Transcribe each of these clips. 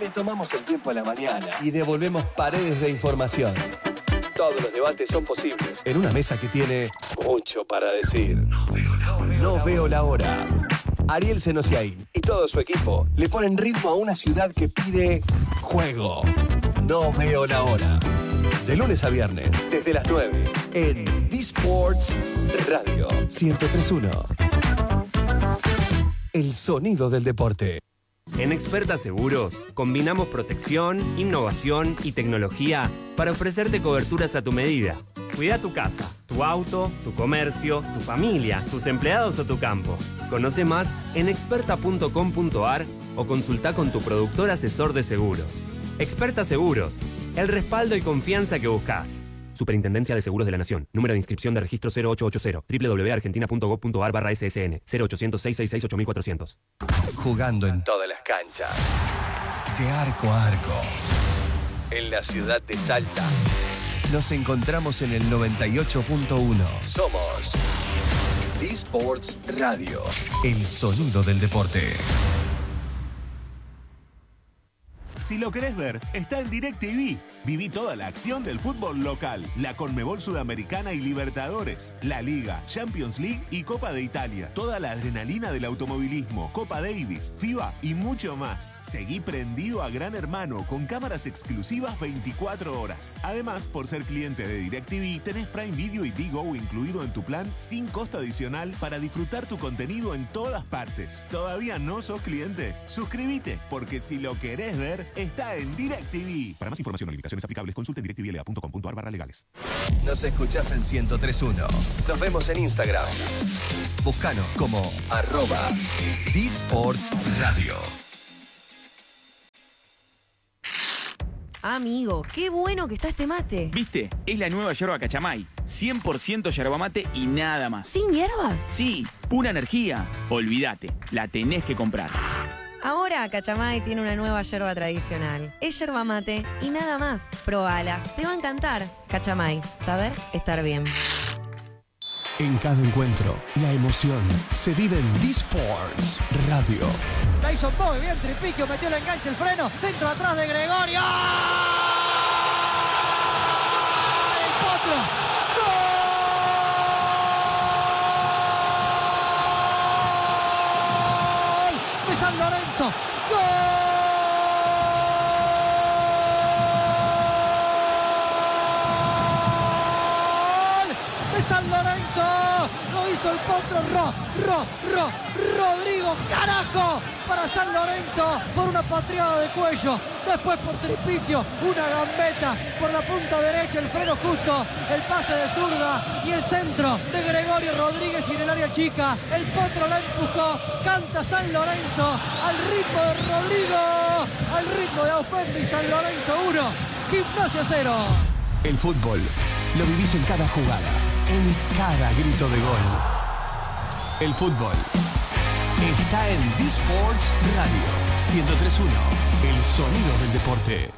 Le tomamos el tiempo a la mañana y devolvemos paredes de información. Todos los debates son posibles en una mesa que tiene mucho para decir. No veo la hora. Ariel Senosiaín y todo su equipo le ponen ritmo a una ciudad que pide juego. No veo la hora. De lunes a viernes, desde las 9, en D-Sports Radio 103.1. El sonido del deporte. En Experta Seguros, combinamos protección, innovación y tecnología para ofrecerte coberturas a tu medida. Cuida tu casa, tu auto, tu comercio, tu familia, tus empleados o tu campo. Conoce más en experta.com.ar o consulta con tu productor asesor de seguros. Experta Seguros, el respaldo y confianza que buscas. Superintendencia de Seguros de la Nación. Número de inscripción de registro 0880. www.argentina.gov.ar/ssn. 0800-666-8400. Jugando en todas las canchas. De arco a arco. En la ciudad de Salta. Nos encontramos en el 98.1. Somos D-Sports Radio. El sonido del deporte. Si lo querés ver, está en DirecTV. Viví toda la acción del fútbol local, la Conmebol Sudamericana y Libertadores, la Liga, Champions League y Copa de Italia. Toda la adrenalina del automovilismo, Copa Davis, FIBA y mucho más. Seguí prendido a Gran Hermano con cámaras exclusivas 24 horas. Además, por ser cliente de DirecTV, tenés Prime Video y Digo incluido en tu plan sin costo adicional para disfrutar tu contenido en todas partes. ¿Todavía no sos cliente? Suscríbete, porque si lo querés ver, está en DirecTV. Para más información o limitaciones aplicables, consulten directvla.com.ar/legales. Nos escuchás en 103.1. Nos vemos en Instagram. Búscanos como @DSportsRadio. Amigo, qué bueno que está este mate. ¿Viste? Es la nueva yerba Cachamay. 100% yerba mate y nada más. ¿Sin hierbas? Sí, pura energía. Olvídate, la tenés que comprar. Ahora Cachamay tiene una nueva yerba tradicional. Es yerba mate y nada más. Probala, te va a encantar. Cachamay, saber estar bien. En cada encuentro, la emoción se vive en D-Sports Radio. Tyson Boy, bien Tripiquio, metió el enganche, el freno, centro atrás de Gregorio. ¡El Potro! ¡Gol! De San Lorenzo. ¡Gol! De San Lorenzo. Lo hizo el Potro. Rodrigo, carajo, para San Lorenzo, por una patriada de cuello, después por Tripiquio, una gambeta por la punta derecha, el freno justo, el pase de zurda y el centro de Gregorio Rodríguez y en el área chica, el Potro la empujó, canta San Lorenzo, al ritmo de Rodrigo, al ritmo de Auspendi, San Lorenzo 1, Gimnasia 0. El fútbol lo vivís en cada jugada, en cada grito de gol. El fútbol está en D-Sports Radio 103.1, el sonido del deporte.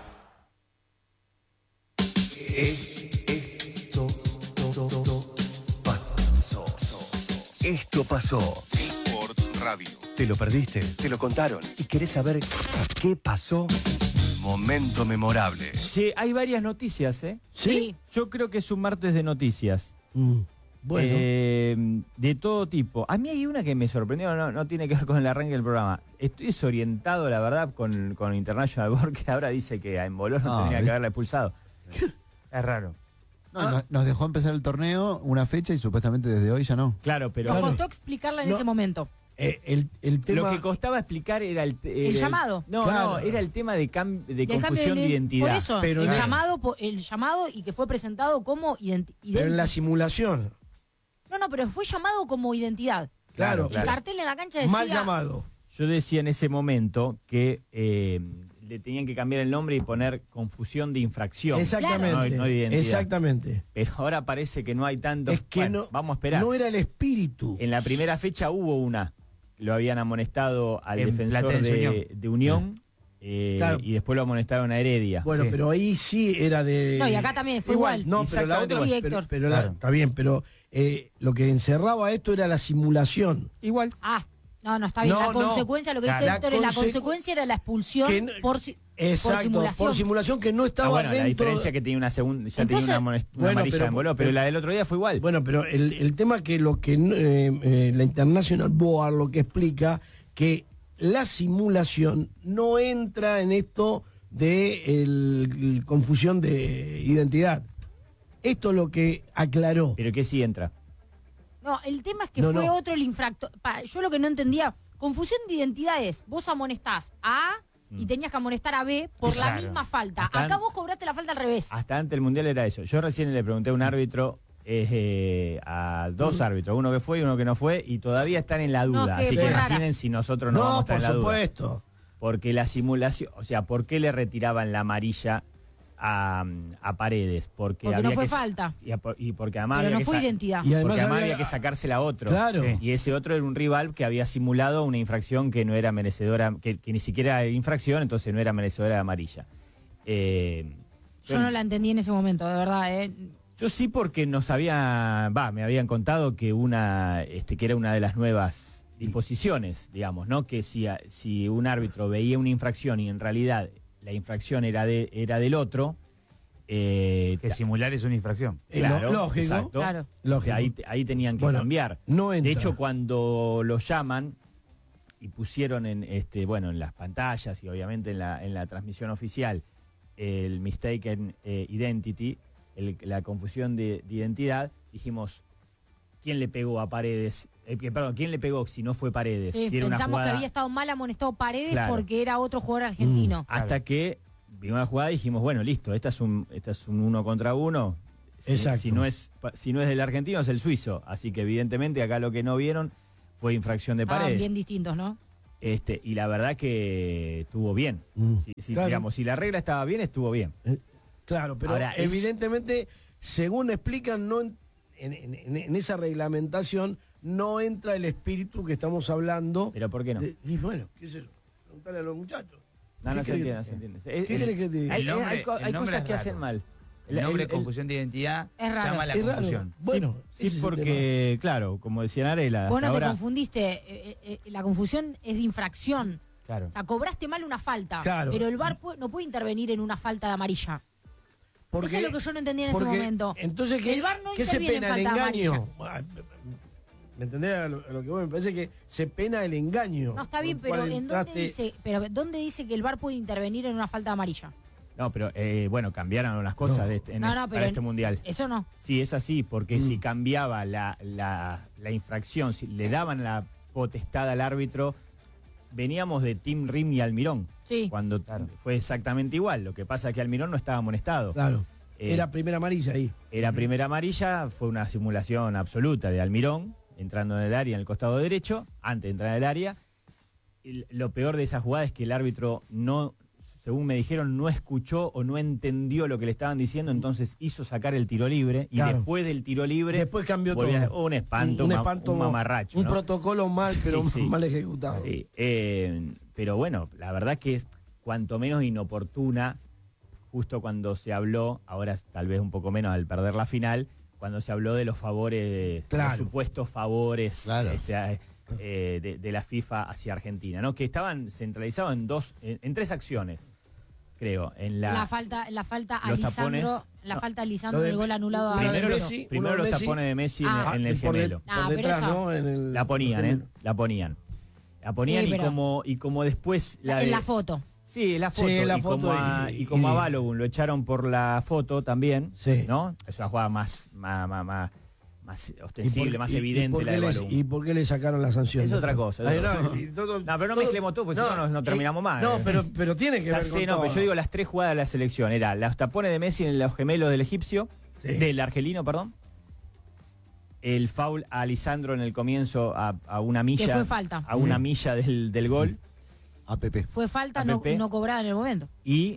Esto pasó. D-Sports Radio. ¿Te lo perdiste? ¿Te lo contaron? ¿Y querés saber qué pasó? Momento memorable. Sí, hay varias noticias, ¿eh? Sí. Yo creo que es un martes de noticias. Bueno. De todo tipo. A mí hay una que me sorprendió, no tiene que ver con el arranque del programa. Estoy desorientado, la verdad, con International Board, que ahora dice que a Embolós no tenía que haberla expulsado. Es raro. No, nos dejó empezar el torneo una fecha y supuestamente desde hoy ya no. Claro, pero... Nos costó explicarla en ese momento. El tema... Lo que costaba explicar era el llamado. No, era el tema de confusión de identidad. Por eso, pero el llamado y que fue presentado como identidad. Pero en la simulación. No, pero fue llamado como identidad. Claro. El cartel en la cancha decía... Mal llamado. Yo decía en ese momento que le tenían que cambiar el nombre y poner confusión de infracción. Exactamente. No de identidad. Exactamente. Pero ahora parece que no hay tanto. Es que bueno, vamos a esperar. No era el espíritu. En la primera fecha hubo una. Lo habían amonestado al defensor de Unión. Claro. Y después lo amonestaron a Heredia. Bueno, pero ahí sí era de... No, y acá también fue igual. No, pero la otra... Sí, Héctor. Pero está bien, pero lo que encerraba esto era la simulación. Igual. No, está bien. No, la consecuencia, lo que dice la Héctor, la consecuencia era la expulsión por simulación. Por simulación que no estaba bueno, dentro. la diferencia es que tenía una segunda, ya tenía una amarilla en Boló, pero la del otro día fue igual. Bueno, pero el tema que lo que la International Board lo que explica que la simulación no entra en esto de confusión de identidad. Esto es lo que aclaró. ¿Pero qué sí entra? No, el tema es que fue otro el infractor. Yo lo que no entendía, confusión de identidades. Vos amonestás a A y tenías que amonestar a B por la misma falta. Acá vos cobraste la falta al revés. Hasta antes del Mundial era eso. Yo recién le pregunté a un árbitro, a dos árbitros, uno que fue y uno que no fue, y todavía están en la duda. Así que imaginen si nosotros no vamos a estar en la duda. No, por supuesto. Porque la simulación, o sea, ¿por qué le retiraban la amarilla a Paredes? Porque no fue falta. Y porque además pero había no fue identidad. Y además había que sacársela a otro. Claro. Sí. Y ese otro era un rival que había simulado una infracción que no era merecedora, que ni siquiera era infracción, entonces no era merecedora de amarilla. Yo no la entendí en ese momento, de verdad. Yo sí, porque me habían contado que que era una de las nuevas disposiciones, digamos, ¿no? Que si un árbitro veía una infracción y en realidad la infracción era del otro, que simular es una infracción. Claro, lógico. Exacto. Claro. Lógico. Ahí tenían que cambiar. No entra. De hecho, cuando lo llaman y pusieron en las pantallas y obviamente en la transmisión oficial el mistaken identity, la confusión de identidad, dijimos, ¿quién le pegó a Paredes? ¿Quién le pegó si no fue Paredes? Sí, si era pensamos una jugada... que había estado mal amonestado Paredes, claro, porque era otro jugador argentino. Hasta que vimos una jugada y dijimos, bueno, listo, esta es un 1 contra 1. Si no es del argentino, es el suizo. Así que evidentemente acá lo que no vieron fue infracción de Paredes. Bien distintos, ¿no? Y la verdad que estuvo bien. Claro. Digamos, si la regla estaba bien, estuvo bien. Claro, pero ahora, evidentemente, según explican, no en esa reglamentación no entra el espíritu que estamos hablando. ¿Pero por qué no? Y bueno, qué sé yo, preguntale a los muchachos. No se entiende. ¿Qué querés que te diga? Hay cosas que hacen mal. El nombre de confusión de identidad llama la confusión. Bueno, sí, porque, claro, como decía Narela. Vos no te confundiste. La confusión es de infracción. Claro. O sea, cobraste mal una falta. Claro. Pero el VAR no puede intervenir en una falta de amarilla. Porque, eso es lo que yo no entendía en ese momento. Entonces, el VAR no ¿qué se interviene pena? en El falta engaño. amarilla. ¿Me entendés a lo que vos me parece que se pena el engaño? No, está bien, pero ¿dónde dice que el VAR puede intervenir en una falta amarilla? No, pero cambiaron unas cosas para este mundial. Eso no. Sí, es así, porque si cambiaba la infracción, si le daban la potestad al árbitro, veníamos de Tim Rim y Almirón. Sí. Cuando fue exactamente igual. Lo que pasa es que Almirón no estaba amonestado. Claro. Era primera amarilla ahí. Era primera amarilla, fue una simulación absoluta de Almirón, entrando en el área en el costado derecho, antes de entrar en el área. Lo peor de esa jugada es que el árbitro no, según me dijeron, no escuchó o no entendió lo que le estaban diciendo, entonces hizo sacar el tiro libre y después del tiro libre después cambió todo. Un espanto, un mamarracho. Un ¿no? protocolo mal, pero mal ejecutado. Sí, pero bueno, la verdad que es cuanto menos inoportuna, justo cuando se habló, ahora tal vez un poco menos al perder la final, cuando se habló de los favores, los supuestos favores de la FIFA hacia Argentina, ¿no? Que estaban centralizados en 3 acciones, creo. En la falta a Lisandro, falta a Lisandro del gol anulado a primero los tapones de Messi en el gemelo. Por detrás, ¿no? La ponían, La ponían y como después en la foto. Sí, la foto. Y como a Balogun lo echaron por la foto también, ¿no? Es una jugada más ostensible, más evidente la de Balogun. ¿Y por qué le sacaron la sanción? Es otra cosa. Pero no mezclemos todo, porque si no terminamos mal. No, pero tiene que ver con todo. Pero yo digo las 3 jugadas de la selección. Era los tapones de Messi en los gemelos del egipcio, del argelino, perdón. El foul a Lisandro en el comienzo a una milla. Que fue falta. A una milla del gol. APP. Fue falta no cobrada en el momento. Y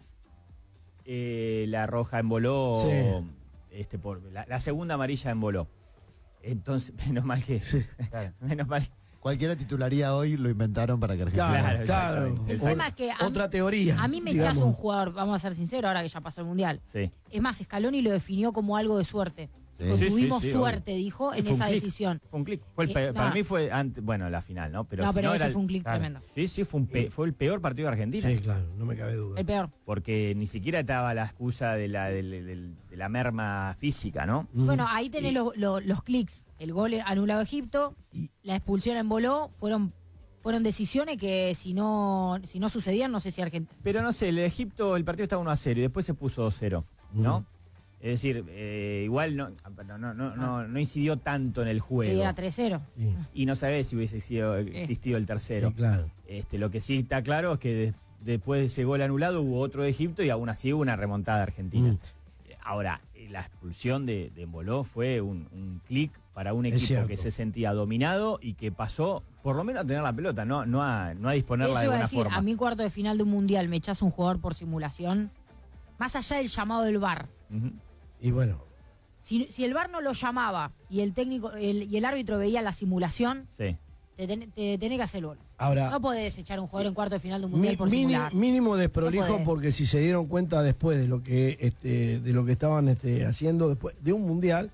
la roja emboló, por la segunda amarilla emboló. Entonces, menos mal que... menos mal. Cualquiera titularía hoy, lo inventaron para que Argentina... Claro. El tema es que otra teoría. A mí me echas un jugador, vamos a ser sinceros, ahora que ya pasó el Mundial. Sí. Es más, Scaloni lo definió como algo de suerte. Tuvimos suerte, dijo, en esa decisión. Fue un clic. Para mí fue, la final, ¿no? Pero eso fue un clic tremendo. Sí, fue el peor partido de Argentina. Sí, claro, no me cabe duda. El peor. Porque ni siquiera estaba la excusa de la merma física, ¿no? Bueno, ahí tenés los clics. El gol anulado a Egipto, la expulsión en Boló, fueron decisiones que si no sucedían, no sé si Argentina... Pero no sé, el de Egipto, el partido estaba 1-0 y después se puso 2-0, ¿no? Es decir, igual no incidió tanto en el juego. Sí, era 3-0. Sí. Y no sabés si hubiese existido el tercero. Sí, claro. Lo que sí está claro es que después de ese gol anulado hubo otro de Egipto y aún así hubo una remontada argentina. Ahora, la expulsión de Emboló fue un clic para un equipo que se sentía dominado y que pasó por lo menos a tener la pelota, no a disponerla de buena forma. A mí, cuarto de final de un mundial, me echás un jugador por simulación, más allá del llamado del VAR. Y bueno. Si el VAR no lo llamaba y el técnico y el árbitro veía la simulación, te tenés que hacer el gol. Ahora, no podés echar un jugador en cuarto de final de un mundial por simular. Mínimo desprolijo, porque si se dieron cuenta después de lo que estaban haciendo después de un mundial.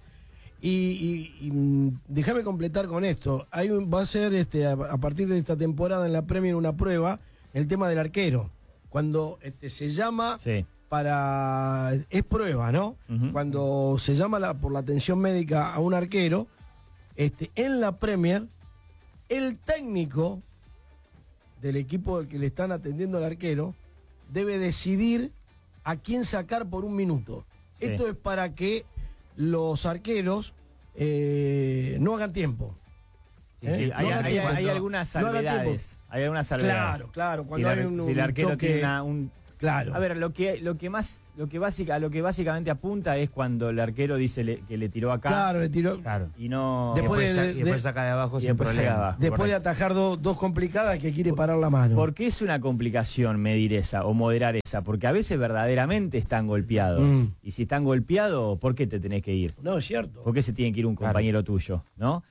Y déjame completar con esto. Va a ser a partir de esta temporada en la Premier una prueba, el tema del arquero. Cuando se llama es prueba, ¿no? Cuando se llama por la atención médica a un arquero, en la Premier, el técnico del equipo al que le están atendiendo al arquero debe decidir a quién sacar por un minuto. Esto es para que los arqueros no hagan tiempo. Hay algunas salvedades. Hay algunas salvedades. Claro. Cuando hay un el arquero choque, tiene claro. A ver, lo que básicamente apunta es cuando el arquero dice que le tiró acá. Claro, le tiró. Claro. Y no. Después saca de abajo sin problema. Después de atajar dos complicadas que quiere parar la mano. ¿Por qué es una complicación medir esa o moderar esa? Porque a veces verdaderamente están golpeados. Y si están golpeados, ¿por qué te tenés que ir? No, es cierto. ¿Por qué se tiene que ir un compañero tuyo? ¿No?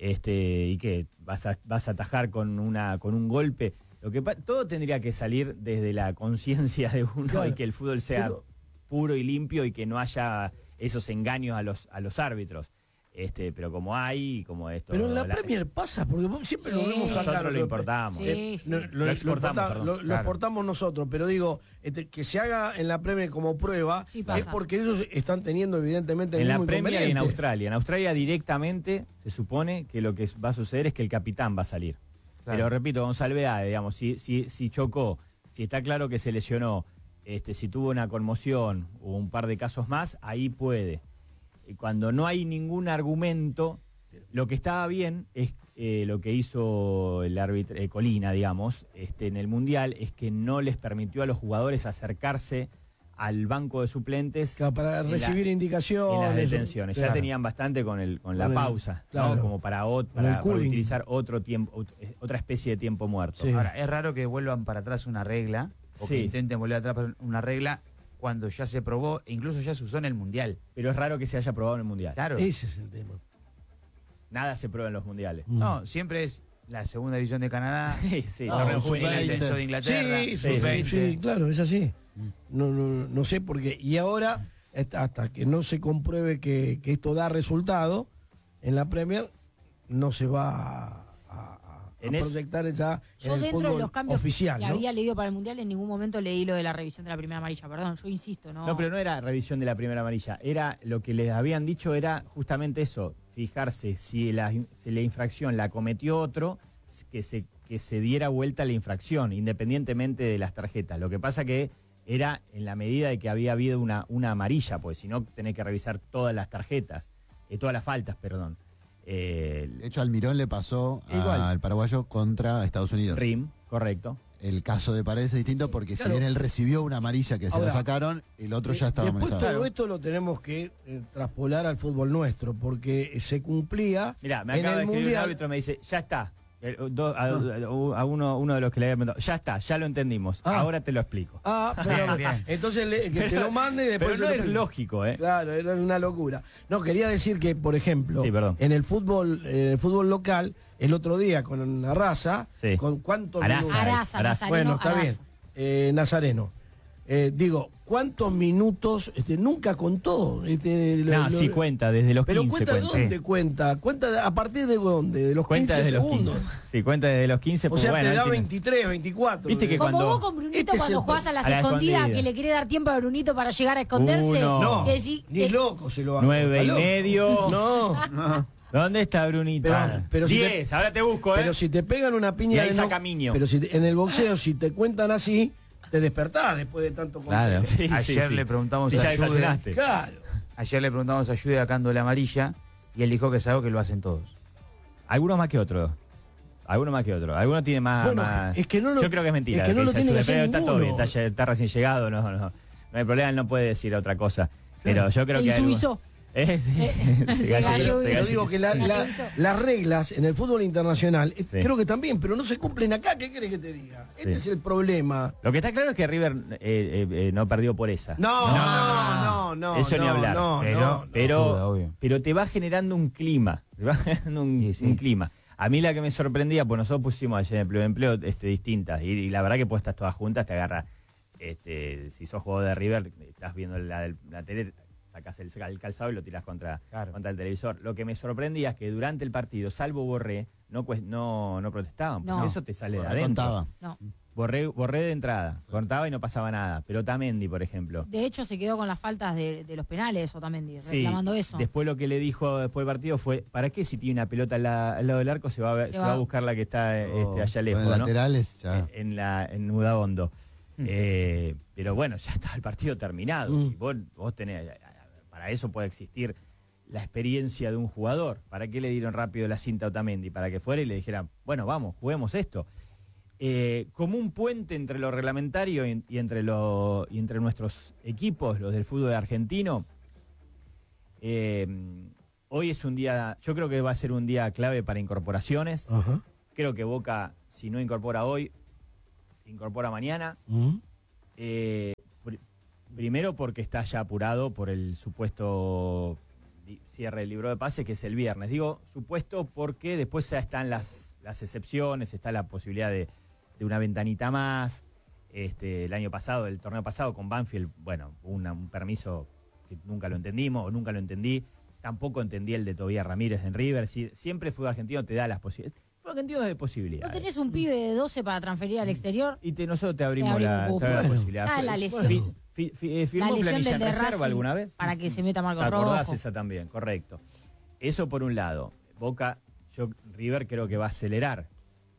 ¿Y qué? ¿Vas a atajar con un golpe? Todo tendría que salir desde la conciencia de uno y que el fútbol sea puro y limpio y que no haya esos engaños a los árbitros. Pero como hay, como esto. Pero en la Premier pasa, porque siempre lo vemos acá. Nosotros lo importamos. Lo exportamos nosotros, pero digo, que se haga en la Premier como prueba es porque ellos están teniendo evidentemente en la Premier y en Australia. En Australia directamente se supone que lo que va a suceder es que el capitán va a salir. Claro. Pero repito, con salvedades, digamos, si chocó, si está claro que se lesionó, si tuvo una conmoción o un par de casos más, ahí puede. Cuando no hay ningún argumento, lo que estaba bien es lo que hizo el árbitro Colina, digamos, en el Mundial, es que no les permitió a los jugadores acercarse al banco de suplentes para recibir indicaciones. En las detenciones. Ya tenían bastante con la pausa, ¿no? Como para utilizar otro tiempo, otra especie de tiempo muerto. Sí. Ahora, es raro que vuelvan para atrás una regla, o que intenten volver atrás una regla cuando ya se probó, e incluso ya se usó en el Mundial. Pero es raro que se haya probado en el Mundial. Claro. Ese es el tema. Nada se prueba en los Mundiales. No, siempre es la segunda división de Canadá. Torneo juvenil, el ascenso de Inglaterra. Sí, claro, es así. No sé por qué. Y ahora, hasta que no se compruebe que esto da resultado, en la Premier no se va a proyectar ya yo en el dentro de los cambios oficial, que había leído para el Mundial, en ningún momento leí lo de la revisión de la primera amarilla. Perdón, yo insisto. No, pero no era revisión de la primera amarilla. Era lo que les habían dicho, era justamente eso. Fijarse si la infracción la cometió otro, que se diera vuelta la infracción, independientemente de las tarjetas. Lo que pasa que era en la medida de que había habido una amarilla, pues si no tenés que revisar todas las tarjetas, todas las faltas, perdón. De hecho, Almirón le pasó al paraguayo contra Estados Unidos. RIM, correcto. El caso de Paredes es distinto porque si bien él recibió una amarilla que se la sacaron, el otro ya estaba amonestado. Todo esto lo tenemos que traspolar al fútbol nuestro, porque se cumplía. Mirá, me acaba de escribir un árbitro, me dice, ya está. A uno de los que le había preguntado, ya está, ya lo entendimos, ahora te lo explico. Bien. Entonces que te lo mande y después. Pero no es lógico, Claro, era una locura. No, quería decir que, por ejemplo, en el fútbol local, el otro día con Arrasa, ¿con cuántos minutos? Nazareno. Bueno, está bien. Nazareno. Digo, ¿cuántos minutos? Nunca contó. Sí cuenta, desde los 15. ¿Pero cuenta dónde cuenta? ¿Cuenta a partir de dónde? ¿De los cuenta 15 desde segundos? Los 15. Sí, cuenta desde los 15. O sea, te da 23, 24. ¿Viste que como cuando vos con Brunito cuando jugás a las escondidas, escondida, que le querés dar tiempo a Brunito para llegar a esconderse. No, que decís, ni loco se lo hago. 9:30. No. ¿Dónde está Brunito? Pero 10, ahora te busco, Pero si te pegan una piña y ahí de saca Miño. Pero si en el boxeo, si te cuentan así, te despertás después de tanto Claro. Ayer le preguntamos ya a desayunaste. Claro. Ayer le preguntamos a Jude acá la amarilla y él dijo que es algo que lo hacen todos. Algunos más que otros. Algunos tiene más. Bueno, más... es que no lo- Yo creo que es mentira. es que no lo tiene que hacer está todo bien, ninguno. está recién llegado, no hay problema, él no puede decir otra cosa. Pero yo creo se que. insuizó. Se cayó. Pero digo que las reglas en el fútbol internacional creo que también, pero no se cumplen acá. ¿Qué querés que te diga? Este es el problema. Lo que está claro es que River no perdió por esa. No. Eso ni hablar. Pero te va generando un clima. Un clima. A mí la que me sorprendía, pues nosotros pusimos ayer en empleo distintas. Y la verdad que puestas todas juntas te agarra. Si sos jugador de River, estás viendo la tele, sacás el calzado y lo tirás contra el televisor. Lo que me sorprendía es que durante el partido, salvo Borré, no protestaban, porque eso te sale de adentro. No. Borré de entrada, contaba y no pasaba nada. Pero Otamendi, por ejemplo. De hecho, se quedó con las faltas de los penales, Otamendi, reclamando eso. Después lo que le dijo después del partido fue, ¿para qué si tiene una pelota al lado del arco se va a buscar la que está allá lejos? Con laterales ya. En Udaondo. Pero bueno, ya está el partido terminado. Si vos tenés... Para eso puede existir la experiencia de un jugador. ¿Para qué le dieron rápido la cinta a Otamendi? Para que fuera y le dijeran, bueno, vamos, juguemos esto. Como un puente entre lo reglamentario y entre nuestros equipos, los del fútbol argentino, hoy es un día, yo creo que va a ser un día clave para incorporaciones. Ajá. Creo que Boca, si no incorpora hoy, incorpora mañana. Primero porque está ya apurado por el supuesto cierre del libro de pases, que es el viernes. Digo supuesto porque después ya están las excepciones, está la posibilidad de una ventanita más. El año pasado, el torneo pasado con Banfield, bueno, un permiso que nunca lo entendimos o nunca lo entendí. Tampoco entendí el de Tobías Ramírez en River. Siempre el fútbol argentino te da las posibilidades. El fútbol argentino es de posibilidades. ¿No tenés un pibe de 12 para transferir al exterior? Y nosotros te abrimos la posibilidad. La lesión. ¿Firmó planilla en reserva alguna vez? Para que se meta Marco Rojo. ¿Te acordás esa también? Correcto. Eso por un lado. Boca, River creo que va a acelerar.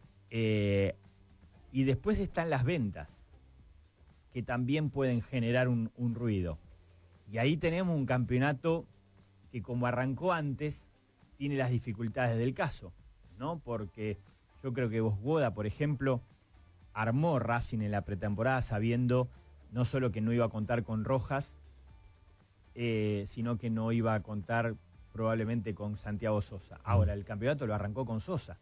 Y después están las ventas, que también pueden generar un ruido. Y ahí tenemos un campeonato que, como arrancó antes, tiene las dificultades del caso, ¿no? Porque yo creo que Bosgoda, por ejemplo, armó Racing en la pretemporada sabiendo no solo que no iba a contar con Rojas, sino que no iba a contar probablemente con Santiago Sosa. Ahora, el campeonato lo arrancó con Sosa.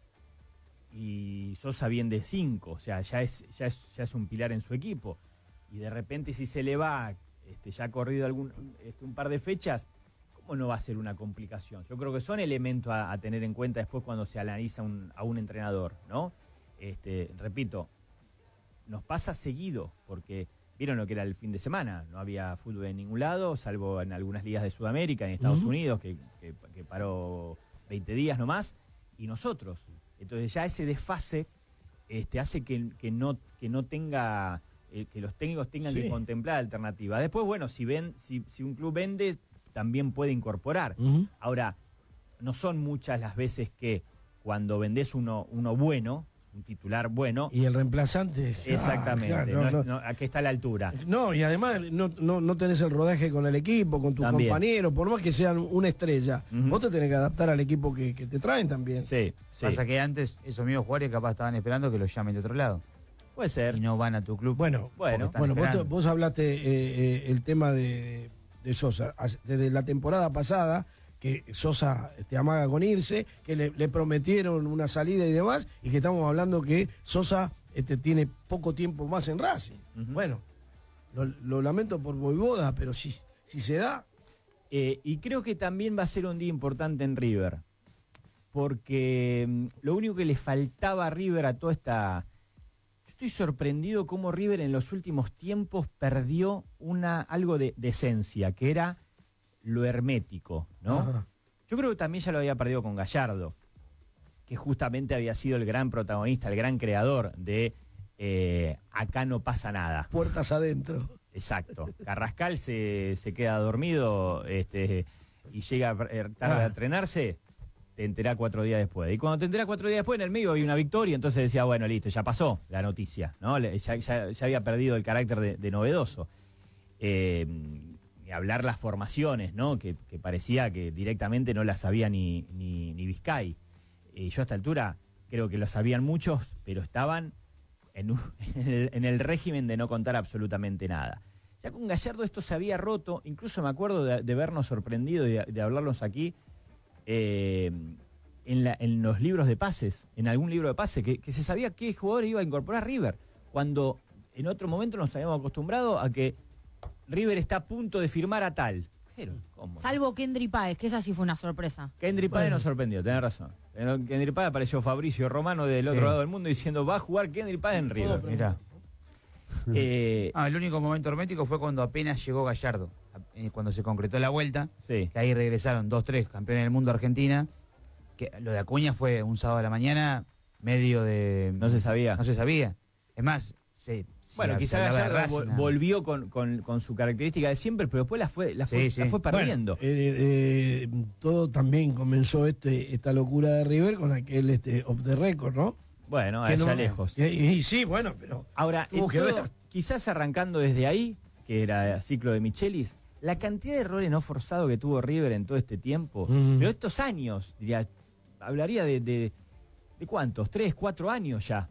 Y Sosa bien de 5, o sea, ya es un pilar en su equipo. Y de repente si se le va, ya ha corrido un par de fechas, ¿cómo no va a ser una complicación? Yo creo que son elementos a tener en cuenta después cuando se analiza a un entrenador, ¿no? Repito, nos pasa seguido, porque vieron lo que era el fin de semana, no había fútbol en ningún lado, salvo en algunas ligas de Sudamérica, en Estados Unidos, que paró 20 días nomás, y nosotros. Entonces ya ese desfase hace que no tenga, que los técnicos tengan que contemplar alternativas. Después, bueno, si un club vende, también puede incorporar. Ahora, no son muchas las veces que cuando vendés uno bueno, un titular bueno. Y el reemplazante. Exactamente. Aquí está a la altura. No, y además no tenés el rodaje con el equipo, con tus compañeros, por más que sean una estrella. Vos te tenés que adaptar al equipo que te traen también. Sí. Pasa que antes esos mismos jugadores capaz estaban esperando que los llamen de otro lado. Puede ser. Y no van a tu club. Bueno, vos hablaste el tema de Sosa. Desde la temporada pasada, que Sosa amaga con irse, que le prometieron una salida y demás, y que estamos hablando que Sosa tiene poco tiempo más en Racing. Bueno, lo lamento por Voivoda, pero si se da. Y creo que también va a ser un día importante en River, porque lo único que le faltaba a River a toda esta... estoy sorprendido cómo River en los últimos tiempos perdió algo de esencia, que era lo hermético, ¿no? Ajá. Yo creo que también ya lo había perdido con Gallardo, que justamente había sido el gran protagonista, el gran creador de acá no pasa nada. Puertas adentro. Exacto. Carrascal se queda dormido y llega tarde a entrenarse, te enterás 4 días después. Y cuando te enterás 4 días después, en el medio hay una victoria, entonces decía, bueno, listo, ya pasó la noticia, ¿no? Ya había perdido el carácter de novedoso. Y hablar las formaciones, ¿no? Que parecía que directamente no las sabía ni Vizcay. Yo a esta altura creo que lo sabían muchos, pero estaban en el régimen de no contar absolutamente nada. Ya con Gallardo esto se había roto, incluso me acuerdo de vernos sorprendido y de hablarnos aquí en los libros de pases, en algún libro de pases, que se sabía qué jugador iba a incorporar River, cuando en otro momento nos habíamos acostumbrado a que River está a punto de firmar a tal. Pero, ¿cómo? Salvo Kendry Páez, que esa sí fue una sorpresa. Kendry Páez nos sorprendió, tenés razón. En Kendry Páez apareció Fabricio Romano del otro lado del mundo diciendo, va a jugar Kendry Páez en River. Mirá. El único momento hermético fue cuando apenas llegó Gallardo, cuando se concretó la vuelta, que ahí regresaron 2-3 campeones del mundo Argentina, que lo de Acuña fue un sábado a la mañana, medio de... No se sabía. Es más, bueno, quizá Gallardo volvió con su característica de siempre, pero después la fue perdiendo. Bueno, todo también comenzó esta locura de River con aquel off the record, ¿no? Bueno, allá lejos. Y sí, bueno, pero ahora, quizás arrancando desde ahí, que era el ciclo de Michelis, la cantidad de errores no forzados que tuvo River en todo este tiempo, pero estos años, diría, hablaría de ¿cuántos? 3, 4 años ya.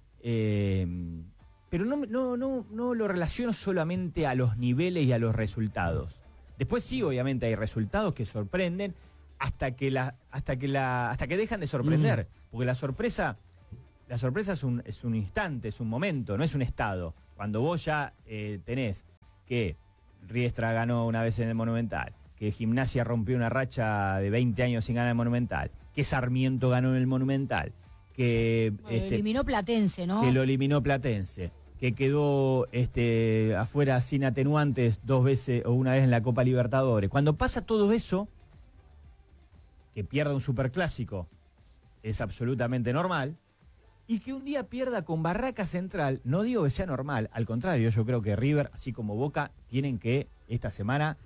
Pero no lo relaciono solamente a los niveles y a los resultados. Después sí, obviamente hay resultados que sorprenden hasta que dejan de sorprender, porque la sorpresa es un instante, es un momento, no es un estado. Cuando vos ya tenés que Riestra ganó una vez en el Monumental, que Gimnasia rompió una racha de 20 años sin ganar el Monumental, que Sarmiento ganó en el Monumental, que lo eliminó Platense, ¿no? Que lo eliminó Platense, que quedó afuera sin atenuantes 2 veces o una vez en la Copa Libertadores. Cuando pasa todo eso, que pierda un superclásico es absolutamente normal, y que un día pierda con Barraca Central, no digo que sea normal, al contrario, yo creo que River, así como Boca, tienen que esta semana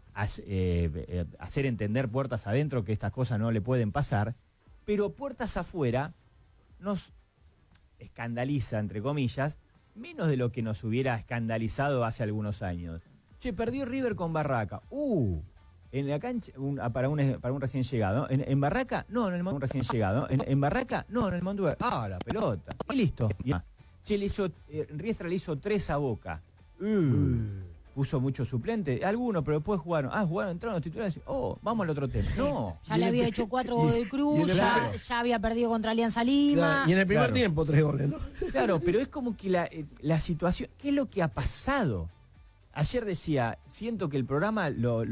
hacer entender puertas adentro que estas cosas no le pueden pasar, pero puertas afuera nos escandaliza, entre comillas, menos de lo que nos hubiera escandalizado hace algunos años. Che, perdió River con Barraca. En la cancha, para un recién llegado. En Barraca, no, en el Montevideo. Recién llegado. En Barraca, no, en el Montevideo. La pelota. Y listo. Che, Riestra le hizo 3 a Boca. Puso mucho suplente. Algunos, pero después jugaron. Entraron los titulares. Vamos al otro tema. No. Ya le había hecho 4 goles de Cruz, ya había perdido contra Alianza Lima. Claro, y en el primer tiempo 3 goles, ¿no? Claro, pero es como que la situación. ¿Qué es lo que ha pasado? Ayer decía, siento que el programa,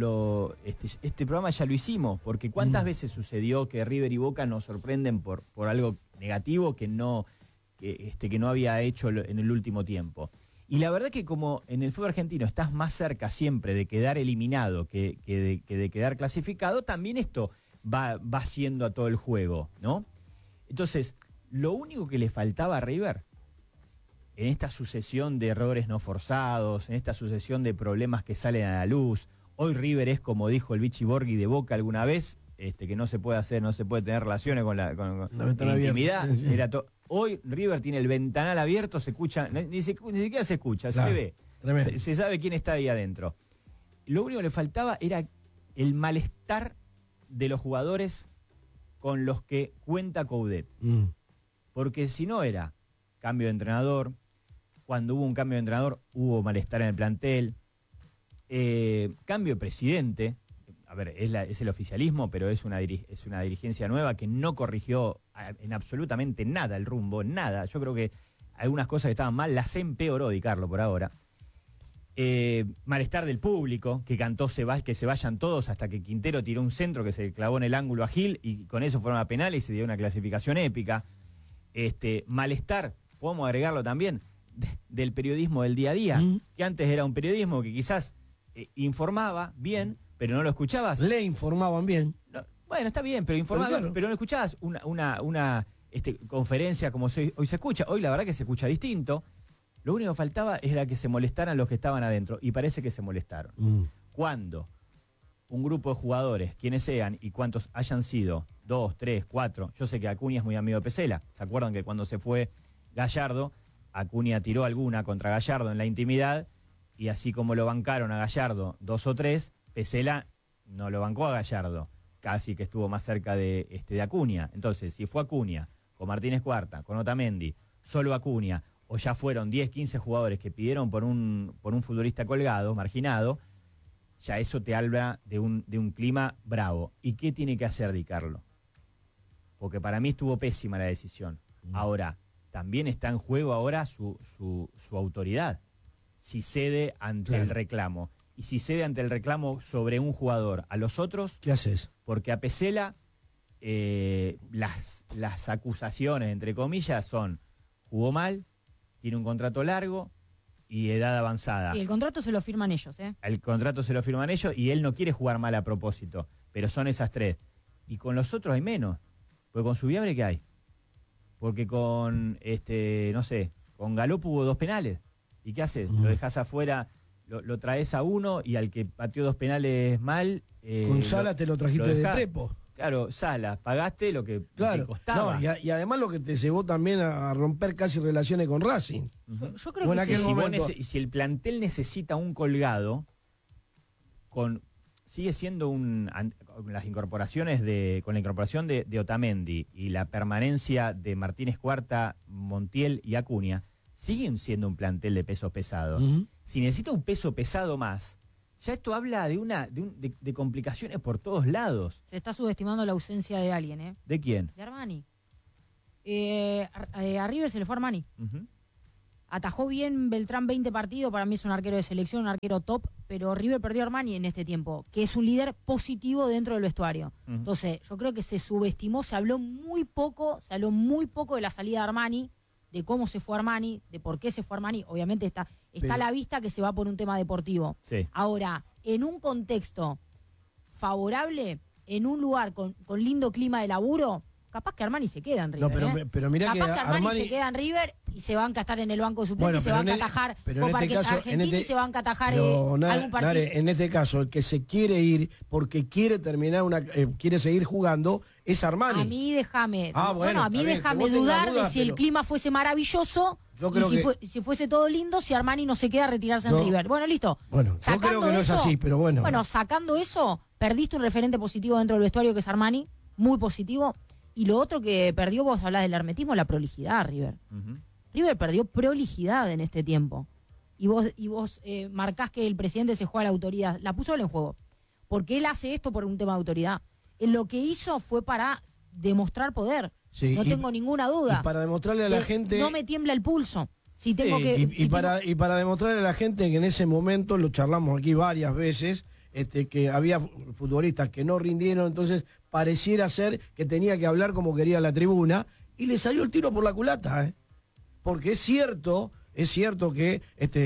este programa ya lo hicimos, porque ¿cuántas veces sucedió que River y Boca nos sorprenden por algo negativo que no había hecho en el último tiempo? Y la verdad que como en el fútbol argentino estás más cerca siempre de quedar eliminado que de quedar clasificado, también esto va haciendo a todo el juego, ¿no? Entonces, lo único que le faltaba a River en esta sucesión de errores no forzados, en esta sucesión de problemas que salen a la luz. Hoy River es, como dijo el Vichy Borghi de Boca alguna vez, que no se puede tener relaciones con la intimidad. Hoy River tiene el ventanal abierto, se escucha, ni siquiera se escucha, se ve. Se sabe quién está ahí adentro. Lo único que le faltaba era el malestar de los jugadores con los que cuenta Coudet. Porque si no era cambio de entrenador. Cuando hubo un cambio de entrenador, hubo malestar en el plantel. Cambio de presidente. A ver, es el oficialismo, pero es una dirigencia nueva que no corrigió en absolutamente nada el rumbo, nada. Yo creo que algunas cosas que estaban mal las empeoró Di Carlo por ahora. Malestar del público, que cantó que se vayan todos, hasta que Quintero tiró un centro que se clavó en el ángulo a Gil y con eso fueron a penales y se dio una clasificación épica. Malestar podemos agregarlo también, del periodismo del día a día, que antes era un periodismo que quizás informaba bien, pero no lo escuchabas. Le informaban bien. No, bueno, está bien, pero informaba, claro, pero no escuchabas una conferencia como hoy se escucha. Hoy la verdad que se escucha distinto. Lo único que faltaba era que se molestaran los que estaban adentro, y parece que se molestaron. Cuando un grupo de jugadores, quienes sean y cuántos hayan sido, 2, 3, 4, yo sé que Acuña es muy amigo de Pesela. ¿Se acuerdan que cuando se fue Gallardo, Acuña tiró alguna contra Gallardo en la intimidad, y así como lo bancaron a Gallardo 2 o 3, Pesela no lo bancó a Gallardo, casi que estuvo más cerca de Acuña? Entonces, si fue Acuña, con Martínez Cuarta, con Otamendi, solo Acuña, o ya fueron 10, 15 jugadores que pidieron por un futbolista colgado, marginado, ya eso te habla de un clima bravo. ¿Y qué tiene que hacer Di Carlo? Porque para mí estuvo pésima la decisión. Ahora, también está en juego ahora su autoridad. Si cede ante el reclamo. Y si cede ante el reclamo sobre un jugador, a los otros... ¿Qué haces? Porque a Pesela las acusaciones, entre comillas, son: jugó mal, tiene un contrato largo y edad avanzada. Sí, el contrato se lo firman ellos, ¿eh? El contrato se lo firman ellos y él no quiere jugar mal a propósito, pero son esas 3. Y con los otros hay menos. Porque con Subiabre, ¿qué hay? Porque con, no sé, con Galop hubo 2 penales. ¿Y qué haces? Lo dejas afuera, lo traes a uno, y al que pateó 2 penales mal... con Sala te lo trajiste de Trepo. Claro, Sala, pagaste lo que te costaba. No, y además lo que te llevó también a romper casi relaciones con Racing. Yo creo que si el plantel necesita un colgado, sigue siendo con la incorporación de Otamendi y la permanencia de Martínez Cuarta, Montiel y Acuña, siguen siendo un plantel de pesos pesados. Si necesita un peso pesado más, ya esto habla de complicaciones por todos lados. Se está subestimando la ausencia de alguien, ¿eh? ¿De quién? De Armani. A River se le fue Armani. Atajó bien Beltrán 20 partidos, para mí es un arquero de selección, un arquero top, pero River perdió a Armani en este tiempo, que es un líder positivo dentro del vestuario. Entonces, yo creo que se subestimó, se habló muy poco de la salida de Armani, de cómo se fue Armani, de por qué se fue Armani. Obviamente está a la vista que se va por un tema deportivo. Sí. Ahora, en un contexto favorable, en un lugar con lindo clima de laburo, capaz que Armani se queda en River. No, pero mirá capaz que Armani se queda en River y se banca a estar en el banco de suplentes, se banca a atajar Copa Argentina y se banca a atajar algún partido. En este caso, el que se quiere ir porque quiere terminar quiere seguir jugando es Armani. A mí déjame déjame dudar de si el clima fuese maravilloso. Yo creo si fuese todo lindo, si Armani no se queda a retirarse en River. Bueno, listo. Bueno, yo creo que no es así, pero bueno. Bueno, sacando eso, perdiste un referente positivo dentro del vestuario que es Armani, muy positivo. Y lo otro que perdió, vos hablás del hermetismo, la prolijidad, River. River perdió prolijidad en este tiempo. Y vos marcás que el presidente se juega a la autoridad. La puso él en juego. Porque él hace esto por un tema de autoridad. Lo que hizo fue para demostrar poder. Sí, no tengo ninguna duda. Y para demostrarle a la gente... No me tiembla el pulso. Si tengo para demostrarle a la gente que en ese momento, lo charlamos aquí varias veces, que había futbolistas que no rindieron, entonces pareciera ser que tenía que hablar como quería la tribuna, y le salió el tiro por la culata, porque es cierto que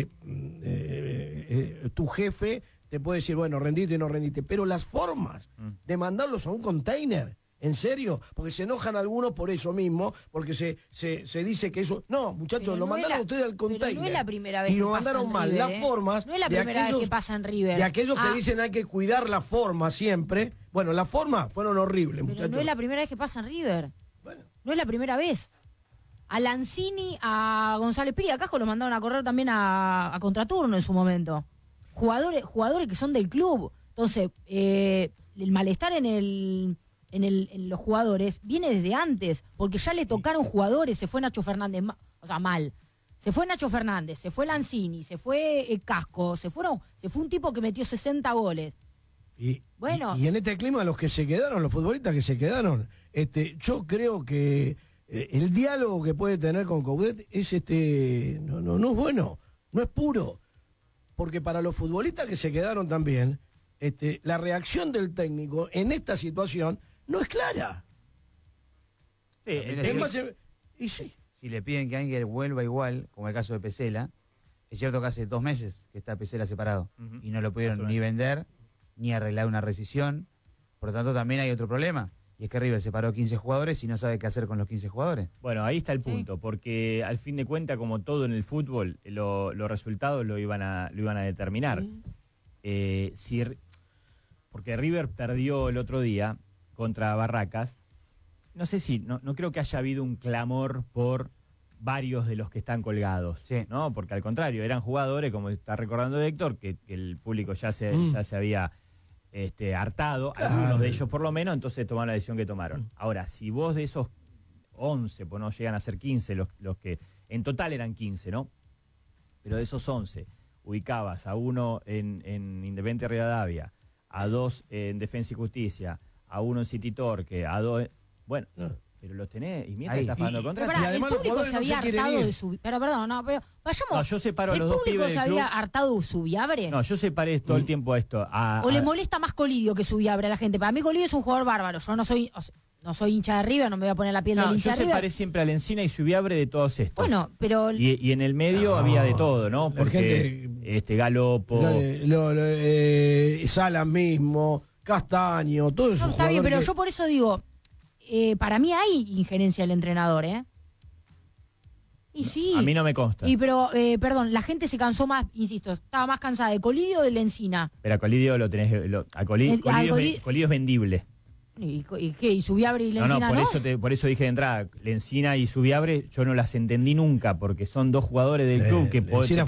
tu jefe te puede decir, bueno, rendiste y no rendiste, pero las formas de mandarlos a un container, ¿en serio? Porque se enojan algunos por eso mismo, porque se dice que eso... No, muchachos, lo mandaron ustedes al container. Pero no es la primera vez y lo mandaron mal. River, las formas... No es la primera vez que pasa en River. De aquellos que dicen hay que cuidar la forma siempre. Bueno, las formas fueron horribles, pero muchachos. No es la primera vez que pasa en River. Bueno. No es la primera vez. A Lanzini, a González Piri, a Casco lo mandaron a correr también a contraturno en su momento. Jugadores que son del club. Entonces, el malestar en los jugadores viene desde antes, porque ya le tocaron jugadores. Se fue Nacho Fernández, mal. Se fue Nacho Fernández, se fue Lanzini, se fue Casco, se fue un tipo que metió 60 goles. Y en este clima, los que se quedaron, los futbolistas que se quedaron, yo creo que el diálogo que puede tener con Coudet es no es bueno, no es puro. Porque para los futbolistas que se quedaron también, la reacción del técnico en esta situación no es clara. Sí, si le piden que Ángel vuelva igual, como el caso de Pesela, es cierto que hace 2 meses que está Pesela separado y no lo pudieron ni vender ni arreglar una rescisión. Por lo tanto, también hay otro problema. Y es que River separó 15 jugadores y no sabe qué hacer con los 15 jugadores. Bueno, ahí está el punto, porque al fin de cuentas, como todo en el fútbol, los resultados lo iban a determinar. Porque River perdió el otro día contra Barracas. No sé si, no creo que haya habido un clamor por varios de los que están colgados, ¿no? Porque al contrario, eran jugadores, como está recordando Héctor, que el público ya se había hartado, algunos de ellos por lo menos, entonces tomaron la decisión que tomaron. Ahora, si vos de esos 11, pues no llegan a ser 15, los que en total eran 15, ¿no? Pero de esos 11, ubicabas a uno en Independiente Rivadavia, a 2 en Defensa y Justicia, a uno en City Torque, a 2... Bueno, pero los tenés y mientras estás pagando contrato. Y además el público se había hartado de su... Pero vayamos... No, yo separo a los dos pibes del club. ¿El público se había hartado de Subiabre? No, yo separé todo el tiempo esto. ¿O le molesta más Colidio que Subiabre a la gente? Para mí Colidio es un jugador bárbaro. Yo no soy hincha de River, no me voy a poner la piel del hincha de River. Yo separé siempre a Lencina y Subiabre de todos estos. Bueno, pero... Y en el medio había de todo, ¿no? Porque Galopo... Salas mismo, Castaño, todo eso. No, está bien, pero yo por eso digo... para mí hay injerencia del entrenador, ¿eh? Y sí. A mí no me consta. Pero, perdón, la gente se cansó más, insisto, estaba más cansada de Colidio o de Lencina. Pero a Colidio lo tenés... Colidio es vendible. ¿Y qué? ¿Y Subiabre y Lencina no? Por eso dije de entrada, Lencina y Subiabre yo no las entendí nunca, porque son dos jugadores del club que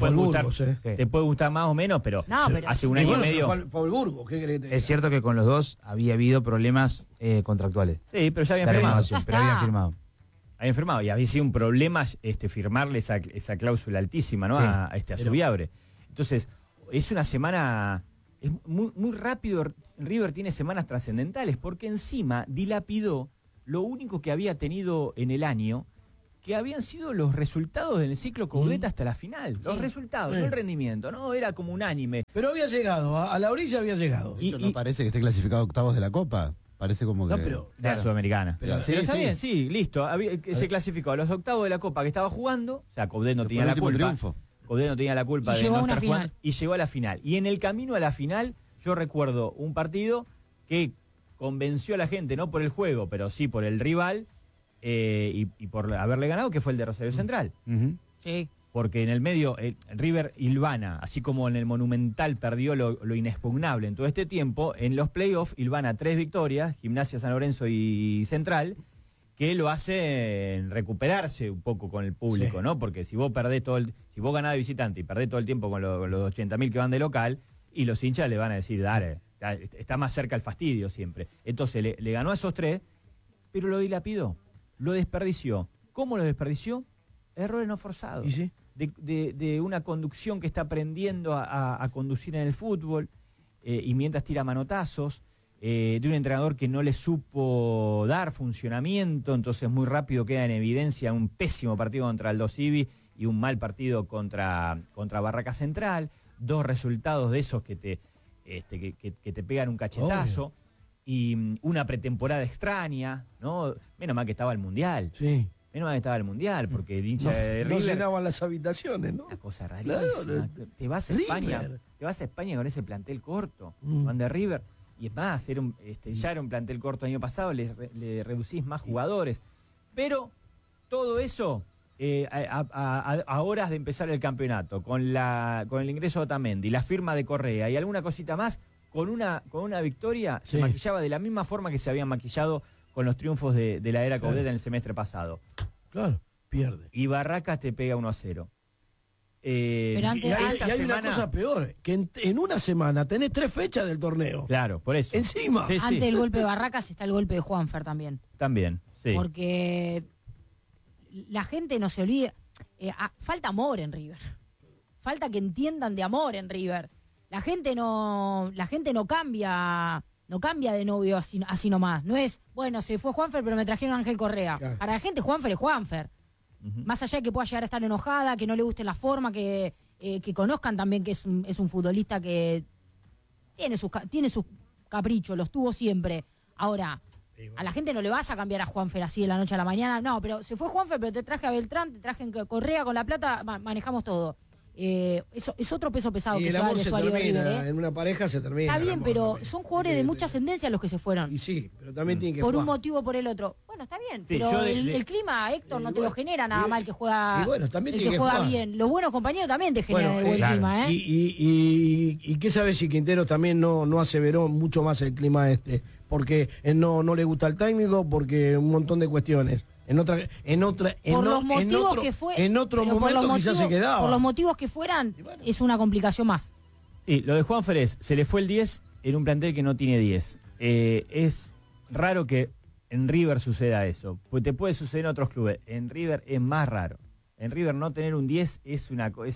te puede gustar más o menos, pero hace un año y medio... Es cierto que con los dos había habido problemas contractuales. Sí, pero ya habían firmado. Pero habían firmado. Habían firmado y había sido un problema firmarle esa cláusula altísima, ¿no? A Subiabre. Entonces, es una semana... Es muy rápido. River tiene semanas trascendentales porque encima dilapidó lo único que había tenido en el año, que habían sido los resultados del ciclo Coudet hasta la final. Los resultados, no el rendimiento, no era como unánime. Pero había llegado, a la orilla había llegado. Y no parece que esté clasificado a octavos de la Copa. Parece como que... No, pero de la Sudamericana. Pero está bien, sí, listo. Se clasificó a los octavos de la Copa que estaba jugando. O sea, Coudet no tenía la culpa. Triunfo. Coudet no tenía la culpa de no estar jugando. Y llegó a la final. Y en el camino a la final, yo recuerdo un partido que convenció a la gente, no por el juego, pero sí por el rival y por haberle ganado, que fue el de Rosario Central. Sí. Porque en el medio, River hilvana, así como en el Monumental perdió lo inexpugnable en todo este tiempo, en los playoffs hilvana 3 victorias, Gimnasia, San Lorenzo y Central, que lo hacen recuperarse un poco con el público, ¿no? Porque si vos perdés si vos ganás de visitante y perdés todo el tiempo con los 80.000 que van de local, y los hinchas le van a decir, dale, está más cerca el fastidio siempre. Entonces le ganó a esos 3, pero lo dilapidó, lo desperdició. ¿Cómo lo desperdició? Errores no forzados. ¿Y sí? De una conducción que está aprendiendo a conducir en el fútbol y mientras tira manotazos, de un entrenador que no le supo dar funcionamiento, entonces muy rápido queda en evidencia un pésimo partido contra Aldo Civi y un mal partido contra Barraca Central, 2 resultados de esos que te pegan un cachetazo. Obvio. Y una pretemporada extraña, ¿no? Menos mal que estaba el Mundial. Sí. Menos mal que estaba el Mundial, porque el hincha de River... No llenaban las habitaciones, ¿no? Una cosa rarísima. Claro, te vas a España con ese plantel corto, van de River, y es más, ya era un plantel corto el año pasado, le reducís más jugadores. Pero todo eso, a horas de empezar el campeonato, con el ingreso de Otamendi, la firma de Correa y alguna cosita más, con una victoria se maquillaba de la misma forma que se habían maquillado con los triunfos de la era Coudet en el semestre pasado. Claro, pierde. Y Barracas te pega 1-0. Pero antes, y hay una cosa peor, que en una semana tenés 3 fechas del torneo. Claro, por eso. Encima. Sí, antes del golpe de Barracas está el golpe de Juanfer también. También, sí. Porque la gente no se olvida. Falta amor en River. Falta que entiendan de amor en River. La gente no cambia de novio así nomás. No es, bueno, se fue Juanfer, pero me trajeron a Ángel Correa. Claro. Para la gente, Juanfer es Juanfer. Más allá de que pueda llegar a estar enojada, que no le guste la forma, que conozcan también que es un futbolista que tiene sus caprichos, los tuvo siempre. Ahora, A la gente no le vas a cambiar a Juanfer así de la noche a la mañana. No, pero se fue Juanfer, pero te traje a Beltrán, te traje a Correa con la plata, manejamos todo. Eso es otro peso pesado y que el se va al amor se vestuario de termina, River, en una pareja se termina. Está bien, pero son jugadores de mucha ascendencia los que se fueron. Y sí, pero también tienen que por jugar. un motivo o por el otro. Bueno, está bien, Sí, pero yo el clima, Héctor, no te lo genera nada mal que juega. Y bueno, también el tiene que que juega jugar. bien. Los buenos compañeros también te generan el buen clima, ¿eh? Y qué sabes si Quinteros también no aseveró mucho más el clima porque no le gusta el técnico, porque un montón de cuestiones. En otro momento quizás se quedaba. Por los motivos que fueran, es una complicación más. Sí, lo de Juanfer es, se le fue el 10 en un plantel que no tiene 10. Es raro que en River suceda eso, pues te puede suceder en otros clubes. En River es más raro. En River no tener un 10 es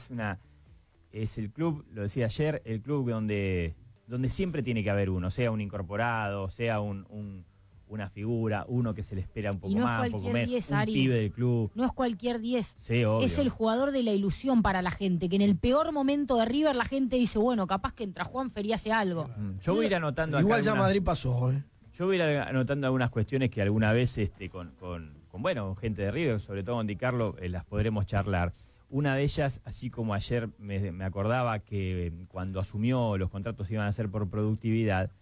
el club, lo decía ayer, el club donde siempre tiene que haber uno, sea un incorporado, sea una figura, uno que se le espera un poco más, un poco menos, un pibe del club. No es cualquier 10. Sí, obvio. Es el jugador de la ilusión para la gente, que en el peor momento de River la gente dice, bueno, capaz que entra Juanfer y hace algo. Yo voy a ir anotando igual acá ya Madrid pasó, Yo voy a ir anotando algunas cuestiones que alguna vez con gente de River, sobre todo con Di Carlo, las podremos charlar. Una de ellas, así como ayer me acordaba que cuando asumió los contratos iban a ser por productividad,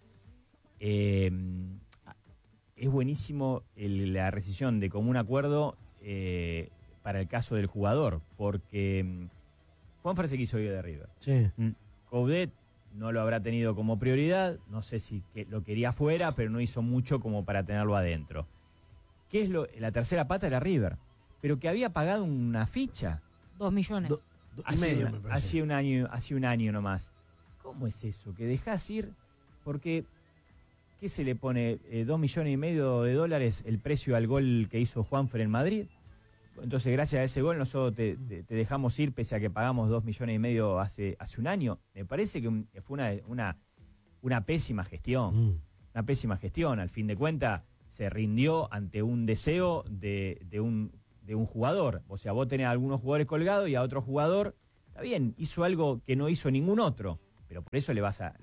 es buenísimo la rescisión de común acuerdo para el caso del jugador, porque Juanfer se quiso ir de River. Sí. Coudet no lo habrá tenido como prioridad, no sé si lo quería afuera, pero no hizo mucho como para tenerlo adentro. ¿Qué es la tercera pata? Era River, pero que había pagado una ficha. 2 millones. Hace un año nomás. ¿Cómo es eso? Que dejás ir porque... ¿Qué se le pone? $2,5 millones el precio al gol que hizo Juanfer en Madrid. Entonces, gracias a ese gol, nosotros te dejamos ir, pese a que pagamos $2,5 millones hace un año. Me parece que fue una pésima gestión. Una pésima gestión. Al fin de cuentas, se rindió ante un deseo de un jugador. O sea, vos tenés a algunos jugadores colgados y a otro jugador, está bien, hizo algo que no hizo ningún otro, pero por eso le vas a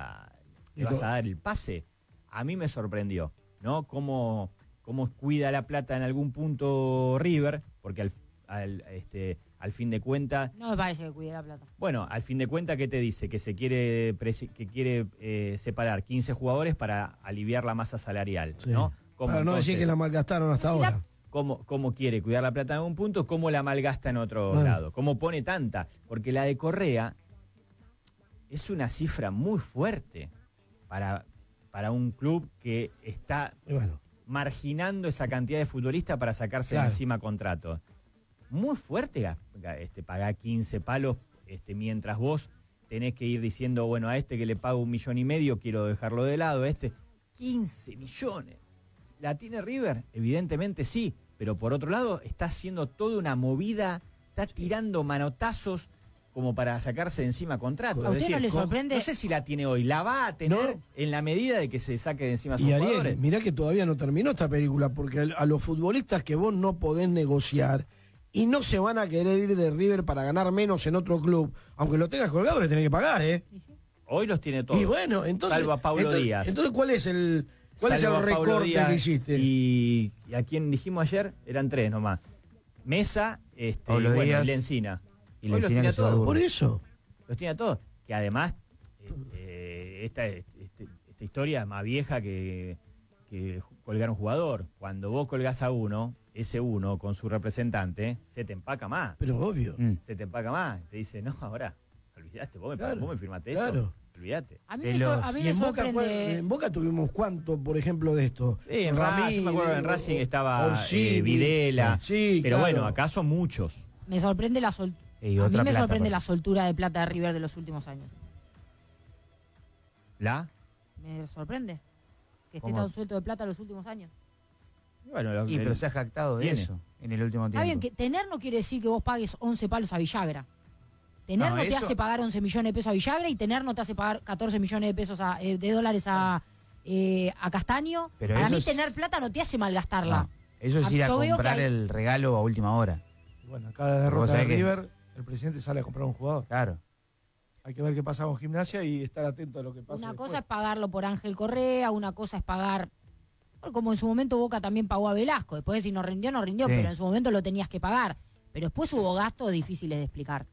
dar el pase. A mí me sorprendió, ¿no? Cómo cuida la plata en algún punto River, porque al fin de cuentas... No me parece que cuide la plata. Bueno, al fin de cuentas, ¿qué te dice? Que quiere separar 15 jugadores para aliviar la masa salarial, sí. ¿No? Para no decir que la malgastaron hasta ahora. ¿Cómo quiere cuidar la plata en un punto? ¿Cómo la malgasta en otro lado? ¿Cómo pone tanta? Porque la de Correa es una cifra muy fuerte para un club que está marginando esa cantidad de futbolistas para sacarse de encima contratos. Muy fuerte pagar 15 palos mientras vos tenés que ir diciendo, bueno, a este que le pago $1,5 millones, quiero dejarlo de lado, 15 millones. ¿La tiene River? Evidentemente sí, pero por otro lado está haciendo toda una movida, está tirando manotazos como para sacarse de encima contratos. ¿A usted no le sorprende? No sé si la tiene hoy, la va a tener en la medida de que se saque de encima a sus jugadores. Ariel, mirá que todavía no terminó esta película, porque a los futbolistas que vos no podés negociar y no se van a querer ir de River para ganar menos en otro club, aunque lo tengas colgado, le tenés que pagar, Hoy los tiene todos. Y bueno, entonces... Salvo a Pablo Díaz. Entonces, ¿cuál es el recorte que hiciste? Y a quien dijimos ayer, eran 3 nomás. Mesa, Pablo Díaz, y Lencina. Y Lencina los tiene a todos. Por eso. Los tiene a todos. Que además, esta historia es más vieja que colgar un jugador. Cuando vos colgás a uno, ese uno con su representante, se te empaca más. Pero obvio. Se te empaca más. Te dice, no, ahora, olvidaste, vos me firmaste claro. esto. Olvídate. A mí me sorprende. En Boca tuvimos cuánto, por ejemplo, de esto. Sí, en Racing, me acuerdo, en Racing estaba Videla. Sí, pero claro. bueno, acá son muchos. Me sorprende la soltura de plata de River de los últimos años. Me sorprende que esté tan suelto de plata los últimos años. Bueno, pero se ha jactado de eso en el último tiempo. Está bien, que tener no quiere decir que vos pagues 11 palos a Villagra. Tener no te hace pagar 11 millones de pesos a Villagra y tener no te hace pagar 14 millones de pesos de dólares a Castaño. Pero para mí tener plata no te hace malgastarla. No, eso es ir a comprar el regalo a última hora. Bueno, cada derrota de River, el presidente sale a comprar un jugador. Claro. Hay que ver qué pasa con Gimnasia y estar atento a lo que pasa. Una cosa es pagarlo por Ángel Correa, una cosa es pagar Como en su momento Boca también pagó a Velasco. Después si no rindió, sí. Pero en su momento lo tenías que pagar. Pero después hubo gastos difíciles de explicar.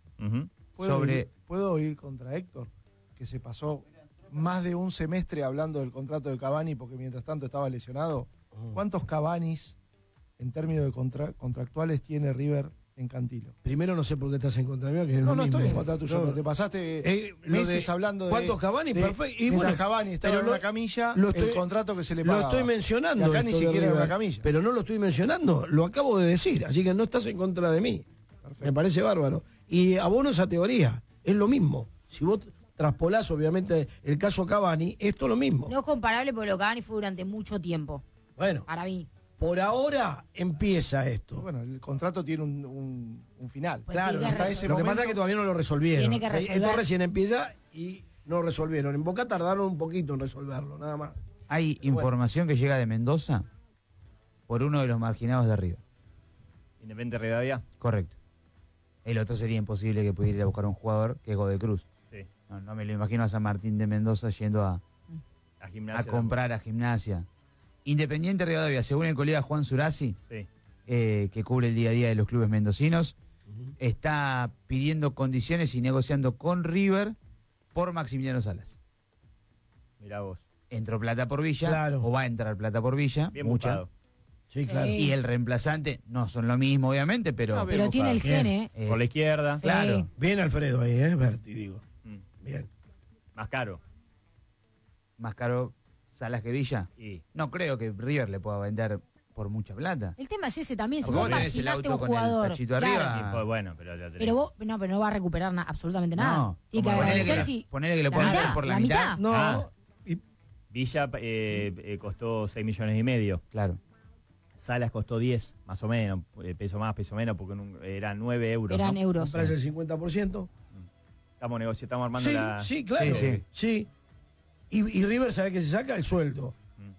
¿Puedo ir contra Héctor? Que se pasó más de un semestre hablando del contrato de Cavani porque mientras tanto estaba lesionado. ¿Cuántos Cavanis en términos de contractuales tiene River en Cantilo? Primero no sé por qué estás en contra mío, que es no, lo no mismo. estoy en contra tuyo, pero te pasaste meses hablando de... ¿Cuántos Cavani? Perfecto. Y mientras Cavani estaba en una camilla, el contrato que se le pagaba. Lo estoy mencionando. Y acá ni siquiera era una camilla. Pero no lo estoy mencionando, lo acabo de decir, así que no estás en contra de mí. Perfecto. Me parece bárbaro. Y abono esa teoría, es lo mismo. Si vos traspolás, obviamente, el caso Cavani, esto es lo mismo. No es comparable porque lo Cavani fue durante mucho tiempo. Bueno. Para mí. Por ahora empieza esto. Bueno, el contrato tiene un final. Pues claro, hasta ese lo que pasa es que todavía no lo resolvieron. Tiene que resolver. Esto recién empieza y no lo resolvieron. En Boca tardaron un poquito en resolverlo, nada más. Hay información que llega de Mendoza por uno de los marginados de River. ¿Independiente Rivadavia? Correcto. El otro sería imposible que pudiera ir a buscar un jugador que es Godoy Cruz. Sí. No me lo imagino a San Martín de Mendoza yendo a comprar a Gimnasia. Independiente Rivadavia, según el colega Juan Surasi, sí. Que cubre el día a día de los clubes mendocinos, está pidiendo condiciones y negociando con River por Maximiliano Salas. Mirá vos. Entró plata por Villa, o va a entrar plata por Villa, bien mucha. Buscado. Sí, claro. Y el reemplazante, no son lo mismo, obviamente, pero... pero tiene el gen, por la izquierda. Sí. Claro. Bien Alfredo ahí, Berti, digo. Bien. Más caro. Más caro Salas que Villa. No creo que River le pueda vender por mucha plata. El tema es ese también, si vos vos marginaste un jugador. El tachito arriba. Pues bueno, pero pero vos, no va a recuperar absolutamente nada. No, tiene que agradecer ponele que lo puedan hacer por la mitad. No. Villa costó 6 millones y medio. Claro. Salas costó 10, más o menos, peso más, peso menos, porque eran 9 euros. Eran euros. ¿Compras el 50%? Estamos negociando, estamos armando la... Sí, claro. Sí. Y River sabe que se saca el sueldo.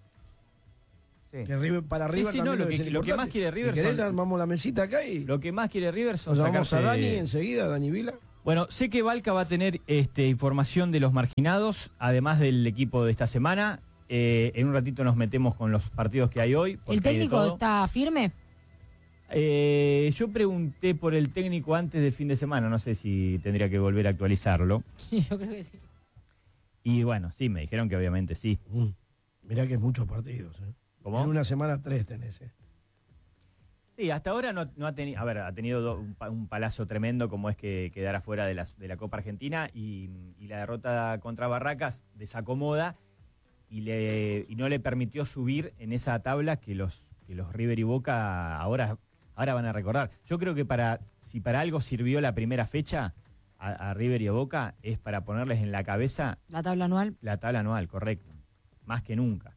Sí. Que River, para River sí, no, lo que más quiere River si querés, armamos la mesita acá y... Lo que más quiere River son vamos a Dani enseguida, Dani Vila. Bueno, sé que Valca va a tener información de los marginados, además del equipo de esta semana. En un ratito nos metemos con los partidos que hay hoy. ¿El técnico está firme? Yo pregunté por el técnico antes del fin de semana, no sé si tendría que volver a actualizarlo. Sí, yo creo que sí. Y bueno, sí, me dijeron que obviamente sí. Mirá que es muchos partidos. ¿Cómo? En una semana 3 tenés. Sí, hasta ahora no ha tenido, ha tenido un palazo tremendo como es que quedar afuera de la Copa Argentina y la derrota contra Barracas desacomoda y no le permitió subir en esa tabla que los River y Boca ahora van a recordar. Yo creo que si para algo sirvió la primera fecha a River y a Boca es para ponerles en la cabeza la tabla anual. La tabla anual, correcto. Más que nunca.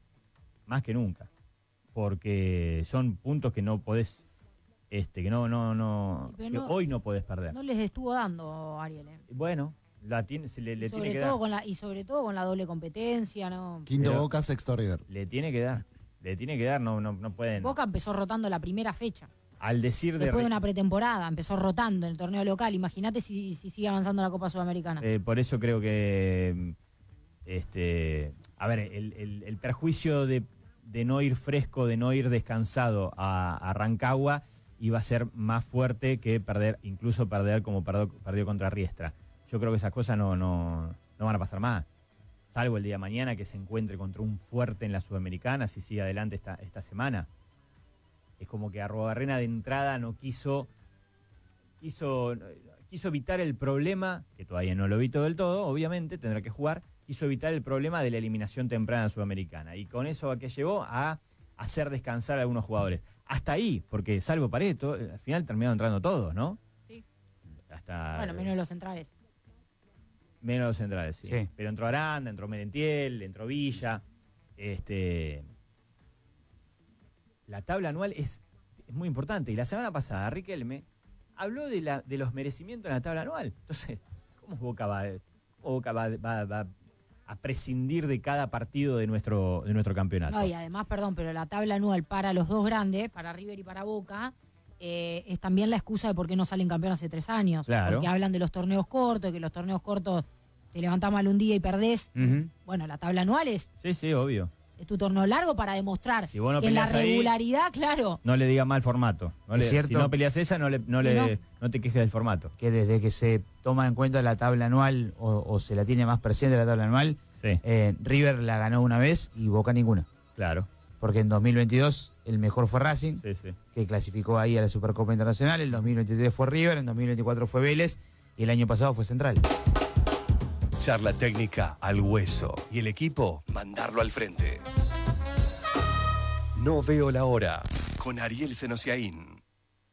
Porque son puntos que no podés, que hoy no podés perder. No les estuvo dando, Ariel. Bueno, le tiene que dar. Y sobre todo con la doble competencia, ¿no? Quinto Boca, sexto River. Le tiene que dar, no pueden. Boca empezó rotando la primera fecha. Al decir después de una pretemporada, empezó rotando en el torneo local. Imagínate si sigue avanzando la Copa Sudamericana. Por eso creo que, el perjuicio de no ir fresco, de no ir descansado a Rancagua, iba a ser más fuerte que incluso perder como perdió contra Riestra. Yo creo que esas cosas no van a pasar más. Salvo el día de mañana que se encuentre contra un fuerte en la Sudamericana, si sigue adelante esta semana. Es como que Arruabarrena de entrada no quiso evitar el problema, que todavía no lo evitó del todo, obviamente, tendrá que jugar, quiso evitar el problema de la eliminación temprana sudamericana. Y con eso, ¿a qué llevó? A hacer descansar a algunos jugadores. Hasta ahí, porque salvo Pareto, al final terminaron entrando todos, ¿no? Sí. Bueno, menos los centrales. Menos los centrales, sí. Pero entró Aranda, entró Merentiel, entró Villa. La tabla anual es muy importante. Y la semana pasada, Riquelme habló de los merecimientos en la tabla anual. Entonces, ¿cómo Boca va a prescindir de cada partido de nuestro campeonato? No, y además, pero la tabla anual para los dos grandes, para River y para Boca, es también la excusa de por qué no salen campeones hace 3 años. Claro. Porque hablan de los torneos cortos, que los torneos cortos te levantás mal un día y perdés. Uh-huh. Bueno, la tabla anual es... Sí, obvio. Es tu torneo largo para demostrar Si vos no que en la peleás ahí, regularidad, claro. No le diga mal formato. Es cierto. Si no peleas esa, no te quejes del formato. Que desde que se toma en cuenta la tabla anual o se la tiene más presente la tabla anual, River la ganó una vez y Boca ninguna. Claro. Porque en 2022 el mejor fue Racing, que clasificó ahí a la Supercopa Internacional. En 2023 fue River, en 2024 fue Vélez y el año pasado fue Central. Charla técnica al hueso. Y el equipo, mandarlo al frente. No veo la hora. Con Ariel Senosiaín.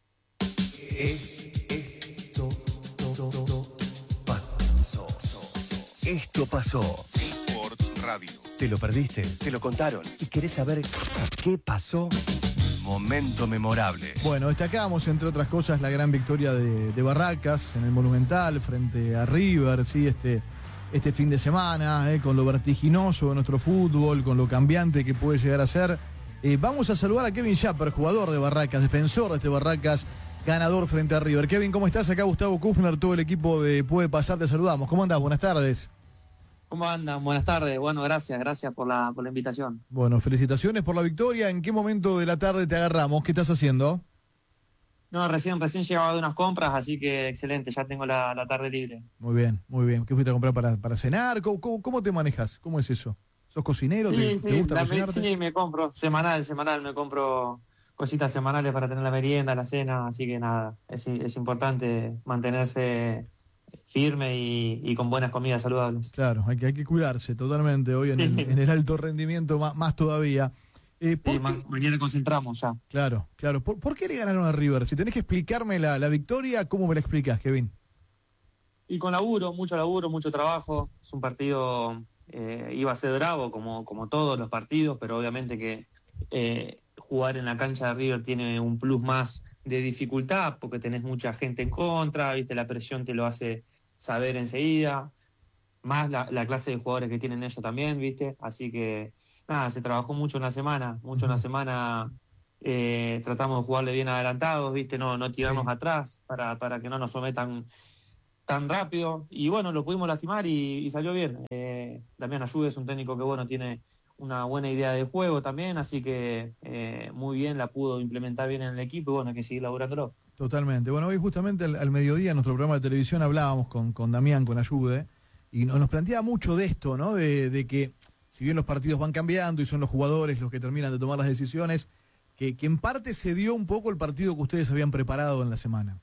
Esto pasó. Sports Radio. ¿Te lo perdiste? ¿Te lo contaron? ¿Y querés saber qué pasó? Momento memorable. Bueno, destacamos, entre otras cosas, la gran victoria de Barracas en el Monumental frente a River, ¿sí? Este fin de semana, con lo vertiginoso de nuestro fútbol, con lo cambiante que puede llegar a ser. Vamos a saludar a Kevin Schapper, jugador de Barracas, defensor de este Barracas, ganador frente a River. Kevin, ¿cómo estás? Acá Gustavo Kufner, todo el equipo de Puede Pasar, te saludamos. ¿Cómo andás? Buenas tardes. ¿Cómo andan? Buenas tardes. Bueno, gracias por la invitación. Bueno, felicitaciones por la victoria. ¿En qué momento de la tarde te agarramos? ¿Qué estás haciendo? No, recién llegaba de unas compras, así que excelente, ya tengo la tarde libre. Muy bien, muy bien. ¿Qué fuiste a comprar para cenar? ¿Cómo te manejas? ¿Cómo es eso? ¿Sos cocinero? Sí, ¿Te gusta cocinarte? Sí, me compro semanal, me compro cositas semanales para tener la merienda, la cena, así que nada, es importante mantenerse firme y con buenas comidas saludables. Claro, hay que cuidarse totalmente hoy en el alto rendimiento, más todavía. Mañana concentramos ya. Claro. ¿Por qué le ganaron a River? Si tenés que explicarme la victoria, ¿cómo me la explicás, Kevin? Y con laburo, mucho trabajo. Es un partido, iba a ser bravo como todos los partidos, pero obviamente que jugar en la cancha de River tiene un plus más de dificultad, porque tenés mucha gente en contra, ¿viste? La presión te lo hace saber enseguida, más la clase de jugadores que tienen ellos también, ¿viste? Así que nada, se trabajó mucho en la semana, tratamos de jugarle bien adelantados, ¿viste? No tirarnos atrás para que no nos sometan tan rápido, y bueno, lo pudimos lastimar y salió bien. Damián Ayude es un técnico que bueno, tiene una buena idea de juego también, así que muy bien, la pudo implementar bien en el equipo y bueno, hay que seguir laburándolo. Totalmente. Bueno, hoy justamente al mediodía en nuestro programa de televisión hablábamos con Damián, con Ayude, y nos planteaba mucho de esto, ¿no? De que si bien los partidos van cambiando y son los jugadores los que terminan de tomar las decisiones, que en parte se dio un poco el partido que ustedes habían preparado en la semana.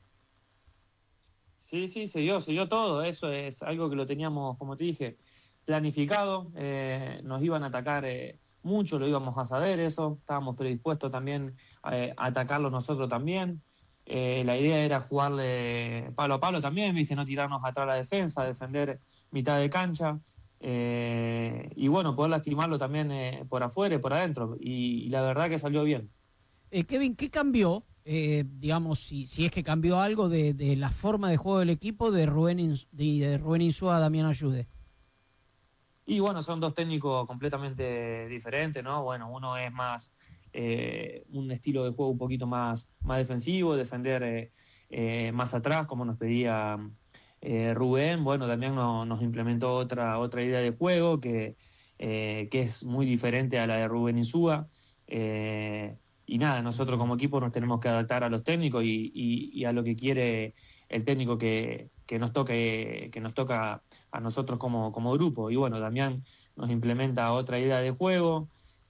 Sí, se dio todo, eso es algo que lo teníamos, como te dije, planificado, nos iban a atacar mucho, lo íbamos a saber eso, estábamos predispuestos también a atacarlo nosotros también. La idea era jugarle palo a palo también, ¿viste? No tirarnos atrás a la defensa, defender mitad de cancha. Y bueno, poder lastimarlo también por afuera y por adentro, y la verdad que salió bien. Kevin, ¿qué cambió, digamos, si es que cambió algo de la forma de juego del equipo de Rubén Insúa a Damián Ayude? Y bueno, son dos técnicos completamente diferentes, ¿no? Bueno, uno es más un estilo de juego un poquito más defensivo, defender más atrás, como nos pedía Rubén. Bueno, también nos implementó otra idea de juego que es muy diferente a la de Rubén Insúa. Y nada, nosotros como equipo nos tenemos que adaptar a los técnicos y a lo que quiere el técnico que nos toca a nosotros como grupo. Y bueno, Damián nos implementa otra idea de juego,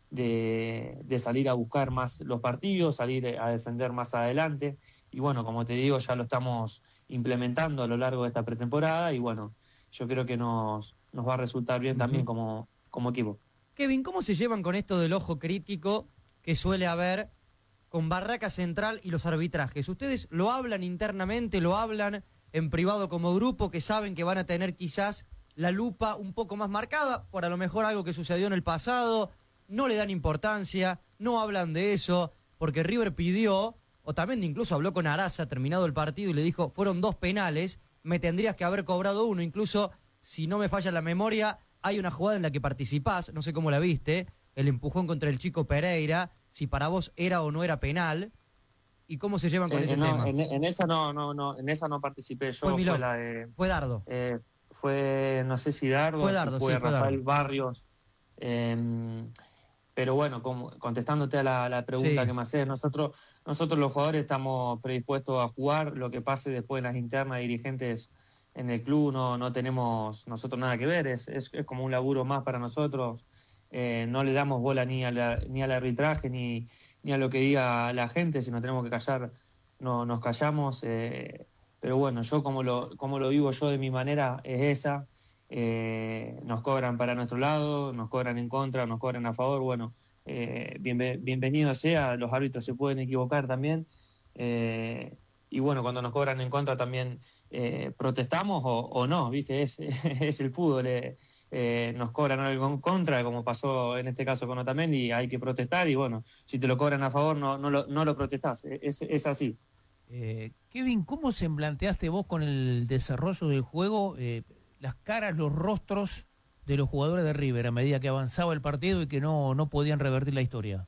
de salir a buscar más los partidos, salir a defender más adelante. Y bueno, como te digo, ya lo estamos implementando a lo largo de esta pretemporada y bueno, yo creo que nos va a resultar bien también como equipo. Kevin, ¿cómo se llevan con esto del ojo crítico que suele haber con Barracas Central y los arbitrajes? ¿Ustedes lo hablan internamente, lo hablan en privado como grupo, que saben que van a tener quizás la lupa un poco más marcada por a lo mejor algo que sucedió en el pasado? No le dan importancia, no hablan de eso, porque River pidió, o también incluso habló con Araza terminado el partido y le dijo, fueron 2 penales, me tendrías que haber cobrado 1, incluso si no me falla la memoria, hay una jugada en la que participás, no sé cómo la viste, el empujón contra el Chico Pereira, si para vos era o no era penal, y cómo se llevan con ese tema. En esa no participé yo, fue Dardo. Fue, no sé si Dardo, fue Rafael Barrios. Pero bueno, contestándote a la pregunta que me haces, nosotros los jugadores estamos predispuestos a jugar. Lo que pase después en las internas dirigentes en el club no tenemos nosotros nada que ver. Es como un laburo más para nosotros. No le damos bola ni al arbitraje ni a lo que diga la gente. Si nos tenemos que callar, nos callamos. Pero bueno, yo como lo vivo yo de mi manera es esa. Nos cobran para nuestro lado, nos cobran en contra, nos cobran a favor. Bueno, bienvenido sea, los árbitros se pueden equivocar también. Y bueno, cuando nos cobran en contra también protestamos o no, ¿viste? Es el fútbol. Nos cobran algo en contra, como pasó en este caso con Otamendi, hay que protestar. Y bueno, si te lo cobran a favor, no lo protestás. Es así. Kevin, ¿cómo semblanteaste vos con el desarrollo del juego las caras, los rostros de los jugadores de River a medida que avanzaba el partido y que no podían revertir la historia?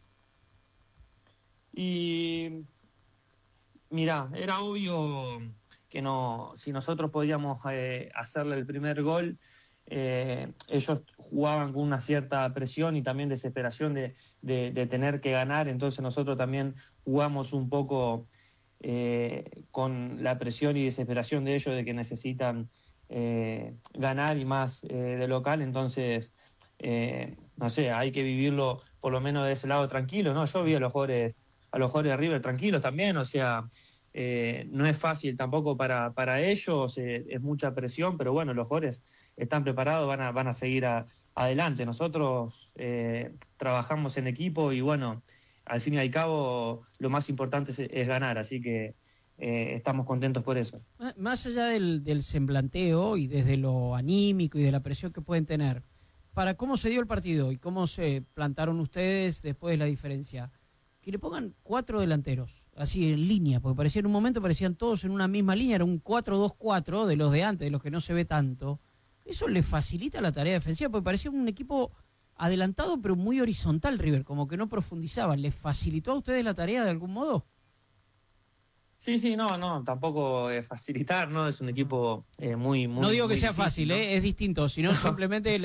Y mirá, era obvio que si nosotros podíamos hacerle el primer gol, ellos jugaban con una cierta presión y también desesperación de tener que ganar. Entonces nosotros también jugamos un poco con la presión y desesperación de ellos de que necesitan ganar y más de local. Entonces no sé, hay que vivirlo por lo menos de ese lado tranquilo, ¿no? Yo vi a los jugadores de River tranquilos también, o sea, no es fácil tampoco para ellos, es mucha presión, pero bueno, los jugadores están preparados, van a seguir adelante. Nosotros trabajamos en equipo y bueno, al fin y al cabo lo más importante es ganar, así que estamos contentos por eso. Más allá del semblanteo y desde lo anímico y de la presión que pueden tener, para cómo se dio el partido y cómo se plantaron ustedes después de la diferencia, que le pongan 4 delanteros, así en línea, porque en un momento parecían todos en una misma línea, era un 4-2-4 de los de antes, de los que no se ve tanto. Eso le facilita la tarea defensiva, porque parecía un equipo adelantado pero muy horizontal River, como que no profundizaba. ¿Les facilitó a ustedes la tarea de algún modo? Sí, no, tampoco es facilitar, ¿no? Es un equipo muy... No digo que muy sea difícil, fácil, ¿no? es distinto, sino simplemente